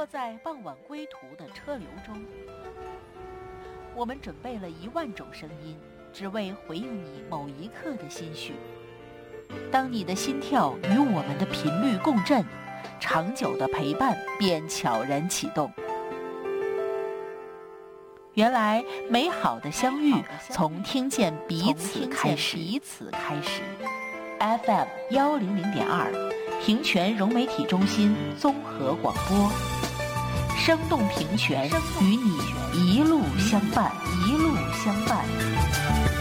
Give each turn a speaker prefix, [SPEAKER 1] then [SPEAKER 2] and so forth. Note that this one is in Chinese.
[SPEAKER 1] 坐在傍晚归途的车流中，我们准备了10000种声音，只为回应你某一刻的心绪。当你的心跳与我们的频率共振，长久的陪伴便悄然启动。原来美好的相遇从听见彼此开始。FM 100.2，平泉融媒体中心综合广播，生动平泉，与你一路相伴。